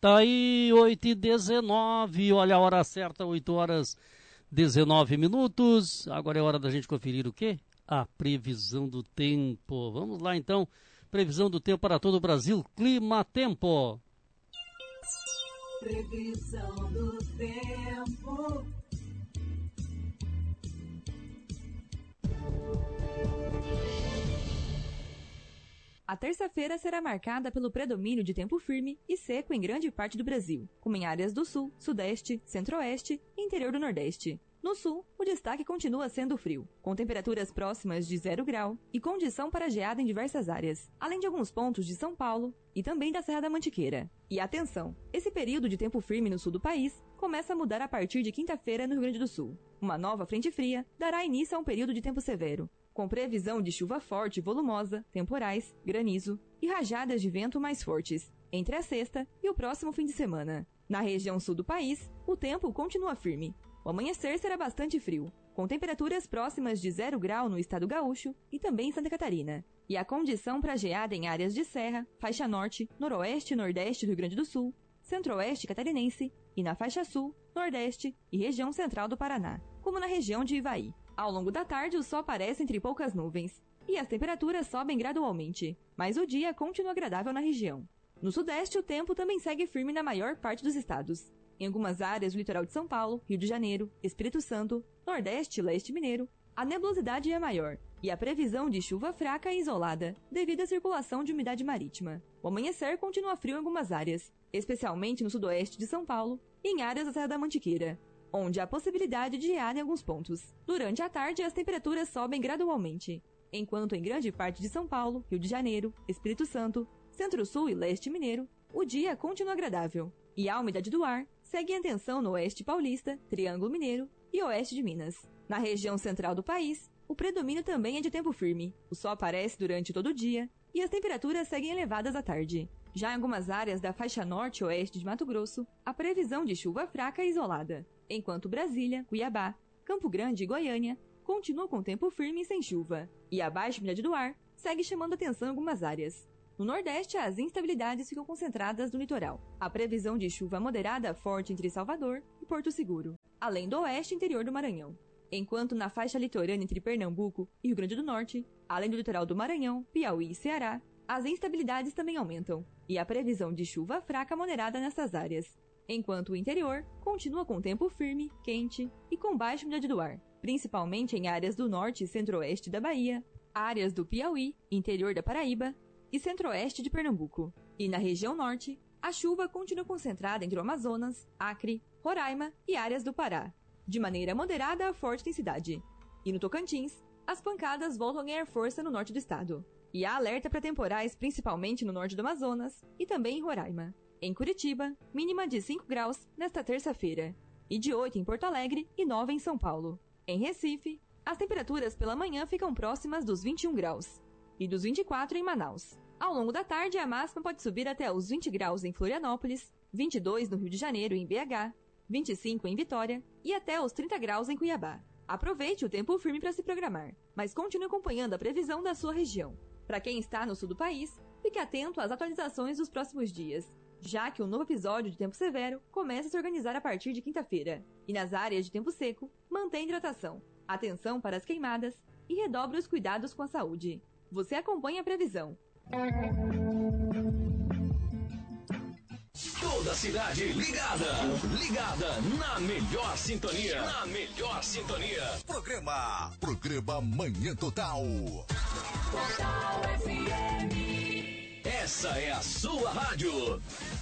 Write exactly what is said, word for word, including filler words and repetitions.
Tá aí, oito e dezenove, olha a hora certa, oito horas dezenove minutos. Agora é hora da gente conferir o quê? A previsão do tempo. Vamos lá então, previsão do tempo para todo o Brasil, Climatempo. Previsão do tempo. A terça-feira será marcada pelo predomínio de tempo firme e seco em grande parte do Brasil, como em áreas do sul, sudeste, centro-oeste e interior do nordeste. No sul, o destaque continua sendo frio, com temperaturas próximas de zero grau e condição para geada em diversas áreas, além de alguns pontos de São Paulo e também da Serra da Mantiqueira. E atenção, esse período de tempo firme no sul do país começa a mudar a partir de quinta-feira no Rio Grande do Sul. Uma nova frente fria dará início a um período de tempo severo, com previsão de chuva forte e volumosa, temporais, granizo e rajadas de vento mais fortes, entre a sexta e o próximo fim de semana. Na região sul do país, o tempo continua firme. O amanhecer será bastante frio, com temperaturas próximas de zero grau no estado gaúcho e também em Santa Catarina. E a condição para geada em áreas de serra, faixa norte, noroeste e nordeste do Rio Grande do Sul, centro-oeste catarinense e na faixa sul, nordeste e região central do Paraná, como na região de Ivaí. Ao longo da tarde, o sol aparece entre poucas nuvens, e as temperaturas sobem gradualmente, mas o dia continua agradável na região. No sudeste, o tempo também segue firme na maior parte dos estados. Em algumas áreas do litoral de São Paulo, Rio de Janeiro, Espírito Santo, Nordeste e Leste Mineiro, a nebulosidade é maior, e a previsão de chuva fraca e isolada, devido à circulação de umidade marítima. O amanhecer continua frio em algumas áreas, especialmente no sudoeste de São Paulo e em áreas da Serra da Mantiqueira, onde há possibilidade de geada em alguns pontos. Durante a tarde, as temperaturas sobem gradualmente, enquanto em grande parte de São Paulo, Rio de Janeiro, Espírito Santo, Centro-Sul e Leste Mineiro, o dia continua agradável, e a umidade do ar segue em tensão no Oeste Paulista, Triângulo Mineiro e Oeste de Minas. Na região central do país, o predomínio também é de tempo firme. O sol aparece durante todo o dia e as temperaturas seguem elevadas à tarde. Já em algumas áreas da faixa norte e oeste de Mato Grosso, a previsão de chuva fraca e isolada, enquanto Brasília, Cuiabá, Campo Grande e Goiânia continuam com tempo firme e sem chuva, e a baixa umidade do ar segue chamando atenção em algumas áreas. No Nordeste, as instabilidades ficam concentradas no litoral. A previsão de chuva moderada forte entre Salvador e Porto Seguro, além do oeste e interior do Maranhão. Enquanto na faixa litorânea entre Pernambuco e Rio Grande do Norte, além do litoral do Maranhão, Piauí e Ceará, as instabilidades também aumentam, e a previsão de chuva fraca moderada nessas áreas. Enquanto o interior continua com tempo firme, quente e com baixa umidade do ar, principalmente em áreas do norte e centro-oeste da Bahia, áreas do Piauí, interior da Paraíba e centro-oeste de Pernambuco. E na região norte, a chuva continua concentrada entre o Amazonas, Acre, Roraima e áreas do Pará, de maneira moderada a forte intensidade. E no Tocantins, as pancadas voltam a ganhar força no norte do estado. E há alerta para temporais principalmente no norte do Amazonas e também em Roraima. Em Curitiba, mínima de cinco graus nesta terça-feira, e de oito em Porto Alegre e nove em São Paulo. Em Recife, as temperaturas pela manhã ficam próximas dos vinte e um graus, e dos vinte e quatro em Manaus. Ao longo da tarde, a máxima pode subir até os vinte graus em Florianópolis, vinte e dois no Rio de Janeiro e em B H, vinte e cinco em Vitória e até os trinta graus em Cuiabá. Aproveite o tempo firme para se programar, mas continue acompanhando a previsão da sua região. Para quem está no sul do país, fique atento às atualizações dos próximos dias, já que um novo episódio de tempo severo começa a se organizar a partir de quinta-feira. E nas áreas de tempo seco, mantenha hidratação, atenção para as queimadas e redobre os cuidados com a saúde. Você acompanha a previsão. Toda a cidade ligada, ligada na melhor sintonia, na melhor sintonia. Programa, programa Manhã Total. Total F M. Essa é a sua rádio.